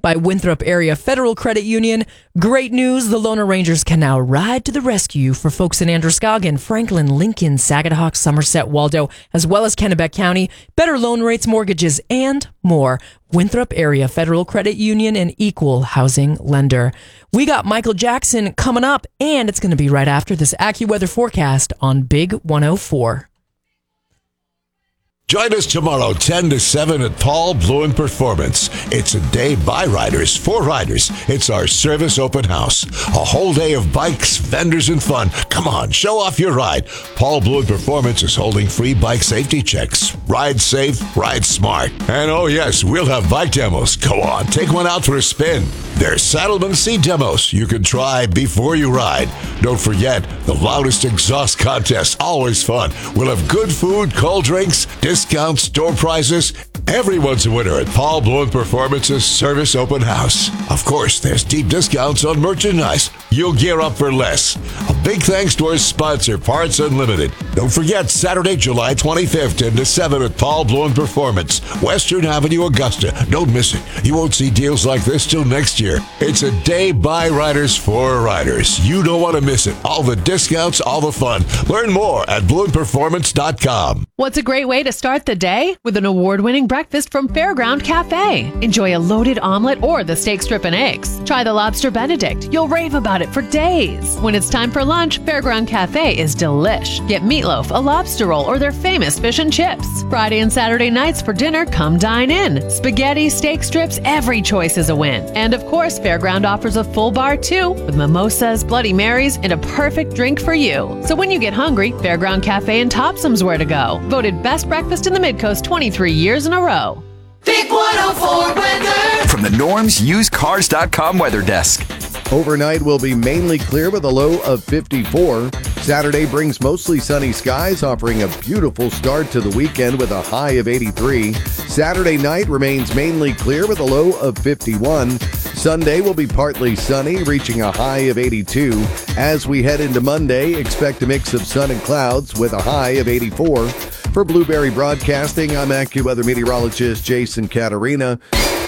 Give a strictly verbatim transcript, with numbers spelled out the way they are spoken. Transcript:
by Winthrop Area Federal Credit Union. Great news, the Loaner Rangers can now ride to the rescue for folks in Androscoggin, Franklin, Lincoln, Sagadahoc, Somerset, Waldo, as well as Kennebec County. Better loan rates, mortgages, and more. Winthrop Area Federal Credit Union, and equal housing lender. We got Michael Jackson coming up, and it's going to be right after this AccuWeather forecast on Big one oh four. Join us tomorrow, ten to seven at Paul Bluen Performance. It's a day by riders, for riders. It's our service open house. A whole day of bikes, vendors, and fun. Come on, show off your ride. Paul Bluen Performance is holding free bike safety checks. Ride safe, ride smart. And oh yes, we'll have bike demos. Go on, take one out for a spin. There's Saddleman seat demos you can try before you ride. Don't forget, the loudest exhaust contest, always fun. We'll have good food, cold drinks, discounts, store prizes. Everyone's a winner at Paul Bluen Performance's Service Open House. Of course, there's deep discounts on merchandise. You'll gear up for less. A big thanks to our sponsor, Parts Unlimited. Don't forget, Saturday, July twenty-fifth, ten to seven at Paul Bluen Performance, Western Avenue, Augusta. Don't miss it. You won't see deals like this till next year. It's a day by riders for riders. You don't want to miss it. All the discounts, all the fun. Learn more at bluen performance dot com. What's a great way to start the day? With an award-winning breakfast from Fairground Cafe. Enjoy a loaded omelet or the steak strip and eggs. Try the lobster Benedict. You'll rave about it for days. When it's time for lunch, Fairground Cafe is delish. Get meatloaf, a lobster roll, or their famous fish and chips. Friday and Saturday nights for dinner, come dine in. Spaghetti, steak strips, every choice is a win. And of course, Fairground offers a full bar too, with mimosas, Bloody Marys, and a perfect drink for you. So when you get hungry, Fairground Cafe and Topsom's where to go. Voted best breakfast in the Midcoast twenty-three years in a row. Big one oh four weather. From the Norm's Used Cars dot com weather desk. Overnight will be mainly clear with a low of fifty-four. Saturday brings mostly sunny skies, offering a beautiful start to the weekend with a high of eighty-three. Saturday night remains mainly clear with a low of fifty-one. Sunday will be partly sunny, reaching a high of eighty-two. As we head into Monday, expect a mix of sun and clouds with a high of eighty-four. For Blueberry Broadcasting, I'm AccuWeather meteorologist Jason Caterina.